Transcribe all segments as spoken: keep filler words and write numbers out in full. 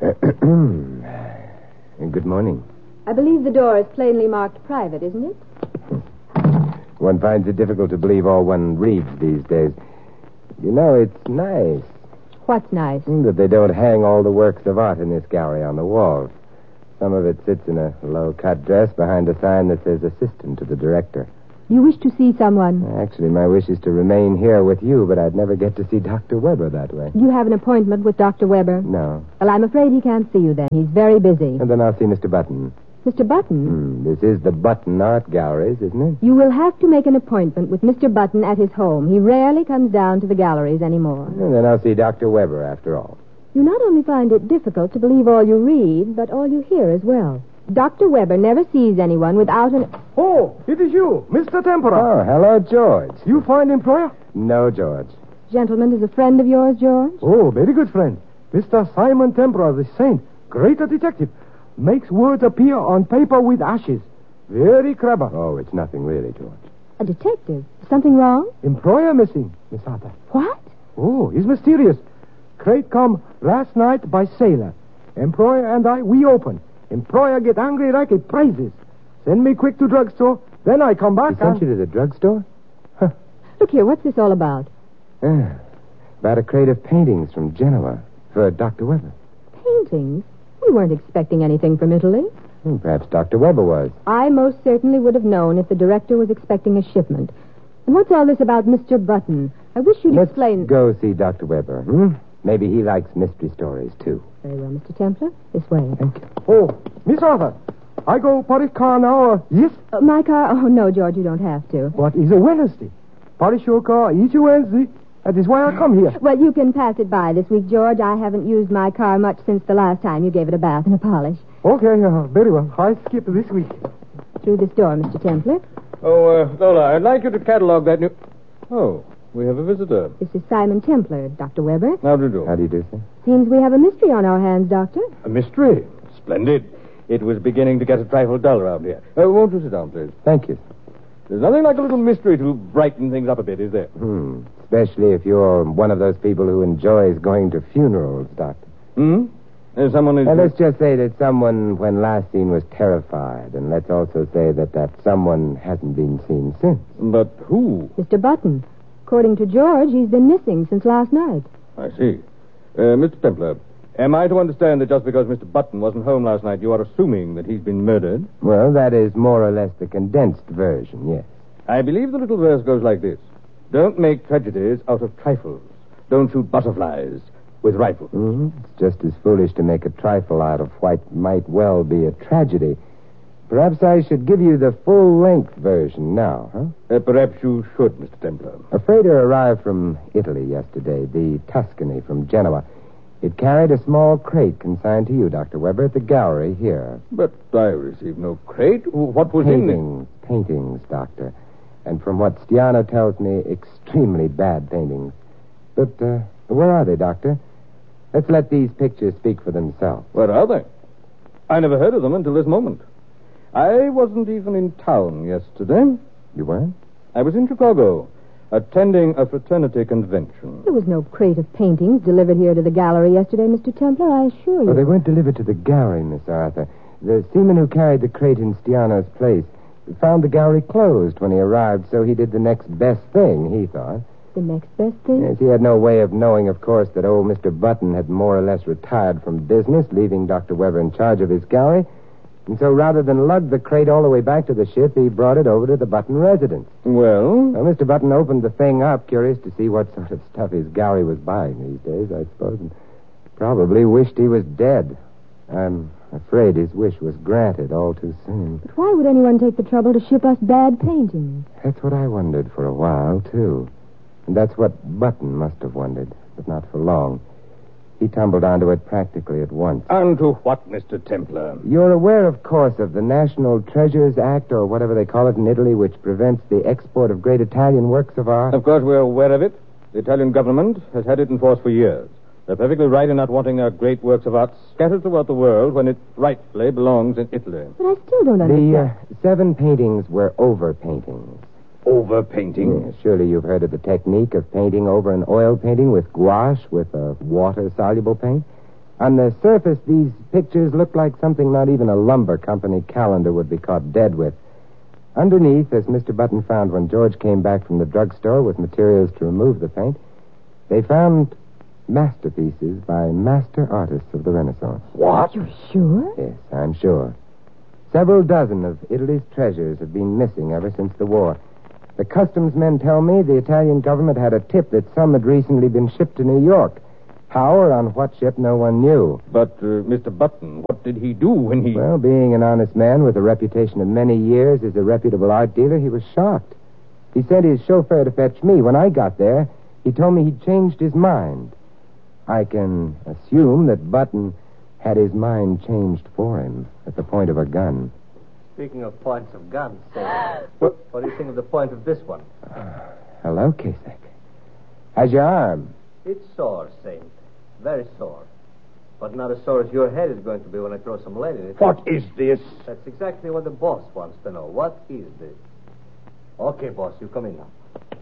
Good morning. I believe the door is plainly marked private, isn't it? One finds it difficult to believe all one reads these days. You know, it's nice. What's nice? That they don't hang all the works of art in this gallery on the walls. Some of it sits in a low-cut dress behind a sign that says assistant to the director. You wish to see someone? Actually, my wish is to remain here with you, but I'd never get to see Doctor Weber that way. You have an appointment with Doctor Weber? No. Well, I'm afraid he can't see you then. He's very busy. And then I'll see Mister Button. Mister Button? Hmm, this is the Button Art Galleries, isn't it? You will have to make an appointment with Mister Button at his home. He rarely comes down to the galleries anymore. And then I'll see Doctor Weber after all. You not only find it difficult to believe all you read, but all you hear as well. Doctor Weber never sees anyone without an... Oh, it is you, Mister Tempera. Oh, hello, George. You find employer? No, George. Gentleman is a friend of yours, George? Oh, very good friend. Mister Simon Tempera, the saint, greater detective. Makes words appear on paper with ashes. Very clever. Oh, it's nothing really, George. A detective? Something wrong? Employer missing, Miss Arthur. What? Oh, it's mysterious. Crate come last night by sailor. Employer and I, we open. Employer get angry like it praises. Send me quick to drugstore, then I come back He sent and... you to the drugstore? Look here, what's this all about? Ah, about a crate of paintings from Genoa for Doctor Weber. Paintings? We weren't expecting anything from Italy. Hmm, perhaps Doctor Weber was. I most certainly would have known if the director was expecting a shipment. And what's all this about Mister Button? I wish you'd Let's explain... go see Doctor Weber. Hmm? Maybe he likes mystery stories, too. Very well, Mister Templar. This way. Thank you. Oh, Miss Arthur, I go Paris car now, or... Yes? Uh, my car? Oh, no, George, you don't have to. What is a Wednesday? Paris your car each Wednesday. That is why I come here. Well, you can pass it by this week, George. I haven't used my car much since the last time you gave it a bath and a polish. Okay, uh, very well. I skip this week. Through this door, Mister Templar. Oh, uh, Lola, I'd like you to catalog that new... Oh, we have a visitor. This is Simon Templar, Doctor Weber. How do you do? How do you do, sir? Seems we have a mystery on our hands, Doctor. A mystery? Splendid. It was beginning to get a trifle dull around here. Uh, won't you sit down, please? Thank you. There's nothing like a little mystery to brighten things up a bit, is there? Hmm. Especially if you're one of those people who enjoys going to funerals, Doctor. Hmm? Uh, someone is... And let's just say that someone, when last seen, was terrified. And let's also say that that someone hasn't been seen since. But who? Mister Button. According to George, he's been missing since last night. I see. Uh, Mister Templar, am I to understand that just because Mister Button wasn't home last night, you are assuming that he's been murdered? Well, that is more or less the condensed version, yes. I believe the little verse goes like this. Don't make tragedies out of trifles. Don't shoot butterflies with rifles. Mm-hmm. It's just as foolish to make a trifle out of what might well be a tragedy. Perhaps I should give you the full-length version now, huh? Uh, perhaps you should, Mister Templar. A freighter arrived from Italy yesterday, the Tuscany from Genoa. It carried a small crate consigned to you, Doctor Weber, at the gallery here. But I received no crate. What was in Paintings, paintings, Doctor. And from what Stiano tells me, extremely bad paintings. But uh, where are they, Doctor? Let's let these pictures speak for themselves. Where are they? I never heard of them until this moment. I wasn't even in town yesterday. You weren't? I was in Chicago, attending a fraternity convention. There was no crate of paintings delivered here to the gallery yesterday, Mister Templar, I assure you. Oh, they weren't delivered to the gallery, Miss Arthur. The seaman who carried the crate in Stiano's place found the gallery closed when he arrived, so he did the next best thing, he thought. The next best thing? Yes, he had no way of knowing, of course, that old Mister Button had more or less retired from business, leaving Doctor Weber in charge of his gallery. And so rather than lug the crate all the way back to the ship, he brought it over to the Button residence. Well? Well, Mister Button opened the thing up, curious to see what sort of stuff his gallery was buying these days, I suppose, and probably wished he was dead. I'm afraid his wish was granted all too soon. But why would anyone take the trouble to ship us bad paintings? That's what I wondered for a while, too. And that's what Button must have wondered, but not for long. He tumbled onto it practically at once. Onto what, Mister Templar? You're aware, of course, of the National Treasures Act, or whatever they call it in Italy, which prevents the export of great Italian works of art? Of course, we're aware of it. The Italian government has had it in force for years. They're perfectly right in not wanting their great works of art scattered throughout the world when it rightfully belongs in Italy. But I still don't understand. The uh, seven paintings were over-paintings. Over-painting? Yes, surely you've heard of the technique of painting over an oil painting with gouache, with a water-soluble paint. On the surface, these pictures look like something not even a lumber company calendar would be caught dead with. Underneath, as Mister Button found when George came back from the drugstore with materials to remove the paint, they found masterpieces by master artists of the Renaissance. What? You're sure? Yes, I'm sure. Several dozen of Italy's treasures have been missing ever since the war. The customs men tell me the Italian government had a tip that some had recently been shipped to New York. How or on what ship, no one knew. But, uh, Mister Button, what did he do when he... Well, being an honest man with a reputation of many years as a reputable art dealer, he was shocked. He sent his chauffeur to fetch me. When I got there, he told me he'd changed his mind. I can assume that Button had his mind changed for him at the point of a gun. Speaking of points of guns, Saint, what, what do you think of the point of this one? Uh, hello, Kasek. How's your arm? It's sore, Saint. Very sore. But not as sore as your head is going to be when I throw some lead in it. What is this? That's exactly what the boss wants to know. What is this? Okay, boss, you come in now.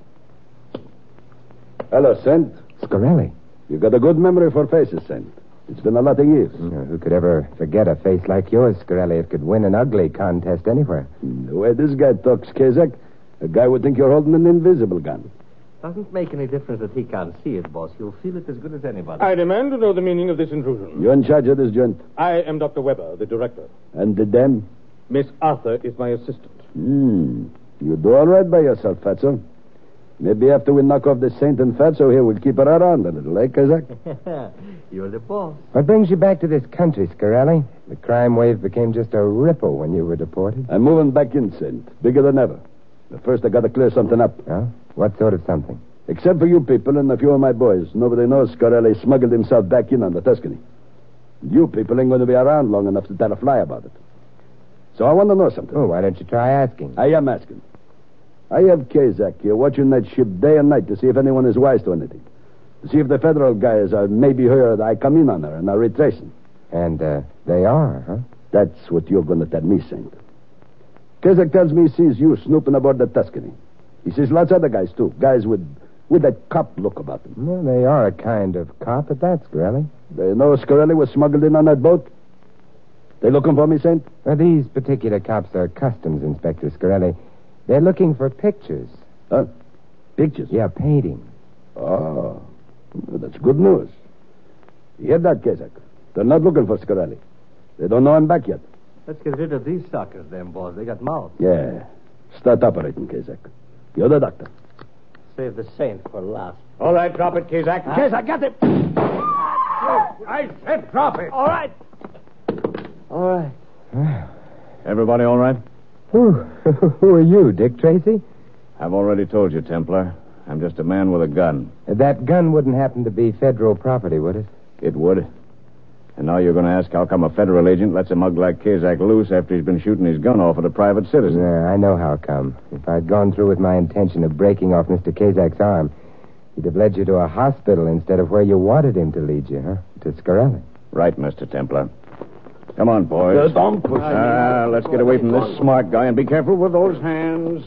Hello, Saint. Scarelli. You got a good memory for faces, Saint. It's been a lot of years. You know, who could ever forget a face like yours, Scarelli? It could win an ugly contest anywhere. The way this guy talks, Kazak, a guy would think you're holding an invisible gun. Doesn't make any difference that he can't see it, boss. You'll feel it as good as anybody. I demand to know the meaning of this intrusion. You're in charge of this joint. I am Doctor Weber, the director. And the dame? Miss Arthur is my assistant. Hmm. You do all right by yourself, Fatso. Maybe after we knock off the Saint and Fatso here, we'll keep her around a little, eh, Kazak? You're the boss. What brings you back to this country, Scarelli? The crime wave became just a ripple when you were deported. I'm moving back in, Saint. Bigger than ever. But first, I gotta clear something up. Huh? What sort of something? Except for you people and a few of my boys, nobody knows Scarelli smuggled himself back in on the Tuscany. You people ain't going to be around long enough to tell a fly about it. So I want to know something. Oh, why don't you try asking? I am asking. I have Kazak here watching that ship day and night to see if anyone is wise to anything. To see if the federal guys are maybe heard I come in on her and are retracing. And, uh, they are, huh? That's what you're going to tell me, Saint. Kazak tells me he sees you snooping aboard the Tuscany. He sees lots of other guys, too. Guys with... with that cop look about them. Well, they are a kind of cop at that, Scarelli. They know Scarelli was smuggled in on that boat? They looking for me, Saint? Well, these particular cops are customs inspectors, Scarelli. They're looking for pictures. Huh? Pictures? Yeah, paintings. Oh, well, that's good news. You hear that, Kazak? They're not looking for Scarelli. They don't know I'm back yet. Let's get rid of these suckers, then, boss. They got mouths. Yeah. Start operating, Kazak. You're the doctor. Save the Saint for last. All right, drop it, Kazak. Huh? Kazak, get it! I said drop it. All right. All right. Everybody all right? Who, who are you, Dick Tracy? I've already told you, Templar. I'm just a man with a gun. That gun wouldn't happen to be federal property, would it? It would. And now you're going to ask how come a federal agent lets a mug like Kazak loose after he's been shooting his gun off at a private citizen. Yeah, I know how come. If I'd gone through with my intention of breaking off Mister Kazak's arm, he'd have led you to a hospital instead of where you wanted him to lead you, huh? To Scarelli. Right, Mister Templar. Come on, boys. Uh, don't push Ah, let's get away from this smart guy and be careful with those hands.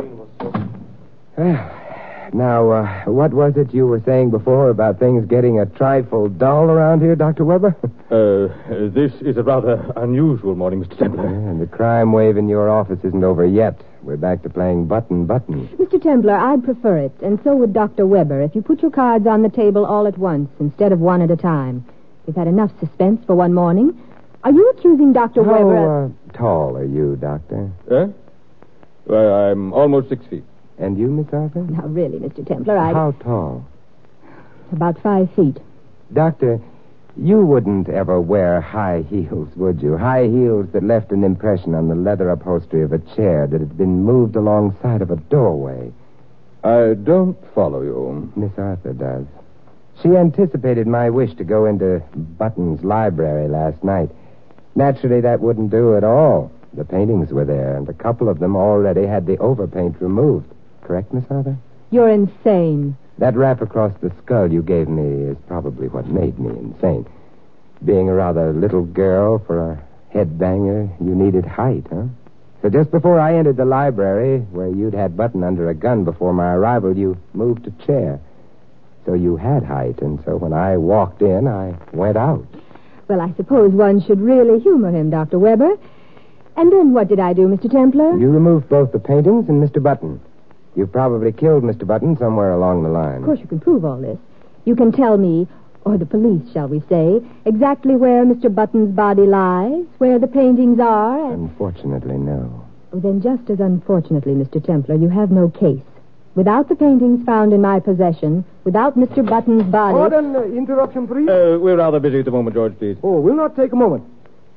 Now, uh, what was it you were saying before about things getting a trifle dull around here, Doctor Weber? Uh, this is a rather unusual morning, Mister Templar. And the crime wave in your office isn't over yet. We're back to playing button button. Mister Templar, I'd prefer it, and so would Doctor Weber, if you put your cards on the table all at once instead of one at a time. We've had enough suspense for one morning. Are you accusing Doctor How Weber of... uh, tall are you, Doctor? Eh? Well, I'm almost six feet. And you, Miss Arthur? Now, really, Mister Templar, I... How tall? About five feet. Doctor, you wouldn't ever wear high heels, would you? High heels that left an impression on the leather upholstery of a chair that had been moved alongside of a doorway. I don't follow you. Miss Arthur does. She anticipated my wish to go into Button's library last night. Naturally, that wouldn't do at all. The paintings were there, and a couple of them already had the overpaint removed. Correct, Miss Arthur? You're insane. That rap across the skull you gave me is probably what made me insane. Being a rather little girl for a headbanger, you needed height, huh? So just before I entered the library, where you'd had Button under a gun before my arrival, you moved a chair. So you had height, and so when I walked in, I went out. Well, I suppose one should really humor him, Doctor Weber. And then what did I do, Mister Templar? You removed both the paintings and Mister Button. You probably killed Mister Button somewhere along the line. Of course, you can prove all this. You can tell me, or the police, shall we say, exactly where Mister Button's body lies, where the paintings are, and... Unfortunately, no. Oh, then just as unfortunately, Mister Templar, you have no case. Without the paintings found in my possession, without Mister Button's body... Pardon, uh, interruption, please. Uh, we're rather busy at the moment, George, please. Oh, we'll not take a moment.